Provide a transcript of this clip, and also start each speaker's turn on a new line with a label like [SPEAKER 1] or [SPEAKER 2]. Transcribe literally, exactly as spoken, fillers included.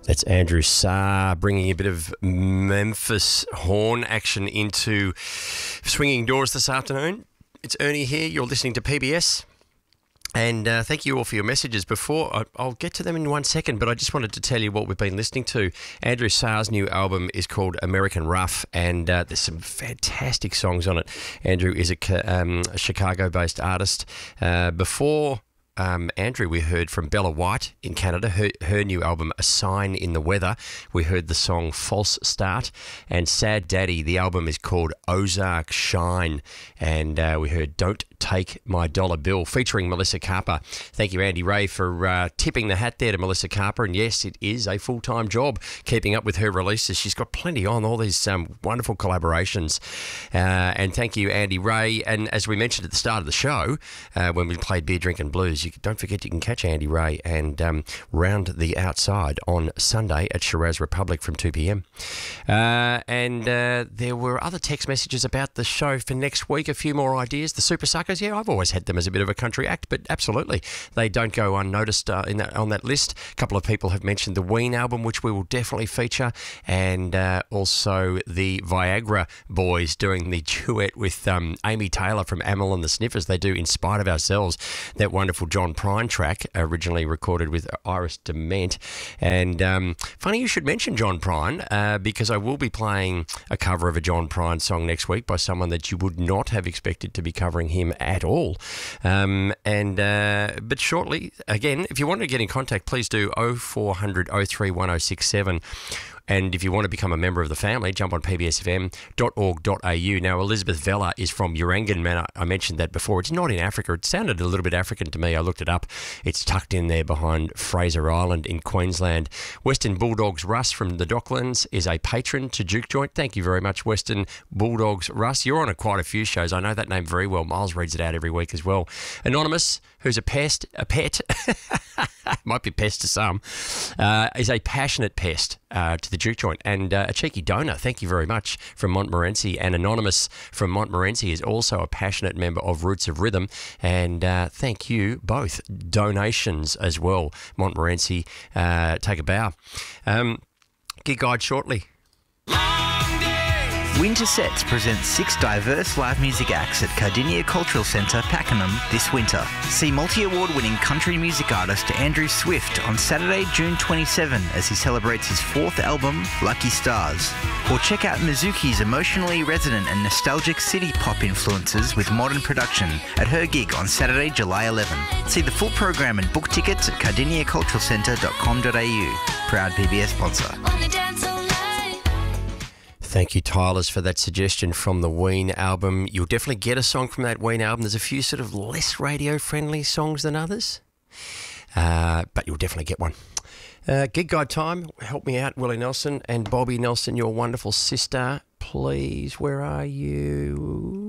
[SPEAKER 1] That's Andrew Sarr bringing a bit of Memphis horn action into Swinging Doors this afternoon. It's Ernie here. You're listening to P B S. And uh, thank you all for your messages. Before, I, I'll get to them in one second, but I just wanted to tell you what we've been listening to. Andrew Sarr's new album is called American Rough, and uh, there's some fantastic songs on it. Andrew is a, um, a Chicago-based artist. Uh, before... Um, Andrew, we heard from Bella White in Canada, her, her new album, A Sign in the Weather. We heard the song False Start. And Sad Daddy, the album is called Ozark Shine. And uh, we heard Don't Take My Dollar Bill, featuring Melissa Carper. Thank you, Andy Ray, for uh, tipping the hat there to Melissa Carper. And yes, it is a full-time job keeping up with her releases. She's got plenty on, all these um, wonderful collaborations. Uh, and thank you, Andy Ray. And as we mentioned at the start of the show, uh, when we played Beer Drinking Blues, you don't forget you can catch Andy Ray and um, Round the Outside on Sunday at Shiraz Republic from two p m. Uh, and uh, there were other text messages about the show for next week, a few more ideas. The Super Suckers, yeah, I've always had them as a bit of a country act, but absolutely, they don't go unnoticed uh, in that, on that list. A couple of people have mentioned the Ween album, which we will definitely feature, and uh, also the Viagra Boys doing the duet with um, Amy Taylor from Amyl and the Sniffers. They do In Spite of Ourselves, that wonderful John Prine track, originally recorded with Iris DeMent. And um, funny you should mention John Prine, uh, because I will be playing a cover of a John Prine song next week by someone that you would not have expected to be covering him at all. Um, and uh, but shortly, again, if you want to get in contact, please do oh four hundred, oh three one oh six seven. And if you want to become a member of the family, jump on p b s f m dot org dot a u. Now, Elizabeth Vella is from Urangan, man. I mentioned that before. It's not in Africa. It sounded a little bit African to me. I looked it up. It's tucked in there behind Fraser Island in Queensland. Western Bulldogs Russ from the Docklands is a patron to Juke Joint. Thank you very much, Western Bulldogs Russ. You're on a, quite a few shows. I know that name very well. Miles reads it out every week as well. Anonymous, who's a pest, a pet, might be pest to some, uh, is a passionate pest uh, to the Juke Joint, and uh, a cheeky donor. Thank you very much from Montmorency. And Anonymous from Montmorency is also a passionate member of Roots of Rhythm, and uh, thank you both. Donations as well. Montmorency, uh, take a bow. Um, gig guide shortly.
[SPEAKER 2] Winter Sets presents six diverse live music acts at Cardinia Cultural Centre, Pakenham this winter. See multi-award-winning country music artist Andrew Swift on Saturday, June twenty-seventh as he celebrates his fourth album, Lucky Stars. Or check out Mizuki's emotionally resonant and nostalgic city pop influences with modern production at her gig on Saturday, July eleventh. See the full program and book tickets at cardinia cultural centre dot com dot a u. Proud P B S sponsor.
[SPEAKER 1] Thank you, Tylers, for that suggestion from the Ween album. You'll definitely get a song from that Ween album. There's a few sort of less radio-friendly songs than others, uh, but you'll definitely get one. Uh, gig guide time. Help me out, Willie Nelson and Bobby Nelson, your wonderful sister. Please, where are you?